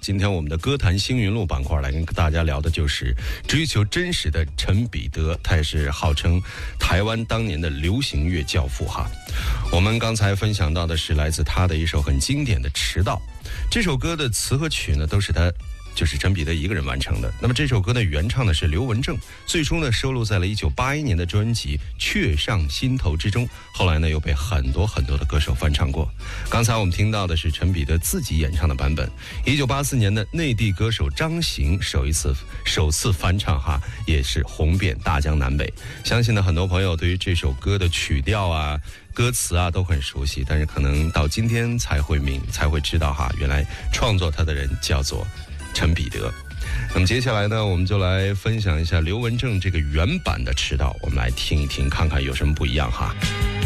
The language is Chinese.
今天我们的歌坛星云录板块来跟大家聊的就是追求真实的陈彼得，他也是号称台湾当年的流行乐教父哈。我们刚才分享到的是来自他的一首很经典的《迟到》，这首歌的词和曲呢都是他就是陈彼得一个人完成的。那么这首歌呢原唱的是刘文正，最初呢收录在了1981年的专辑《却上心头》之中，后来呢又被很多的歌手翻唱过。刚才我们听到的是陈彼得自己演唱的版本，1984年的内地歌手张行首次翻唱哈，也是红遍大江南北。相信呢很多朋友对于这首歌的曲调啊歌词啊都很熟悉，但是可能到今天才会知道哈，原来创作他的人叫做陈彼得。那么接下来呢我们就来分享一下刘文正这个原版的《迟到》，我们来听一听看看有什么不一样哈。